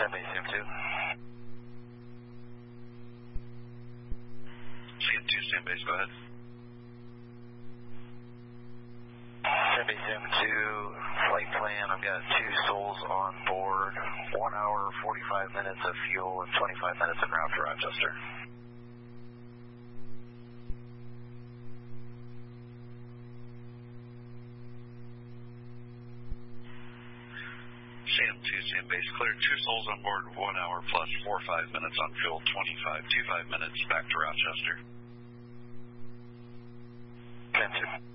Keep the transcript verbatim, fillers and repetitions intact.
Sam base, Sam two. Sam two, Sam base, go ahead. Sam base, Sam two, flight plan. I've got two souls on board, one hour, forty-five minutes of fuel, and twenty-five minutes of route to Rochester. Sam two, Sam base, clear. Two souls on board, one hour plus four or five minutes on fuel, twenty-five, two five minutes back to Rochester. Sam two.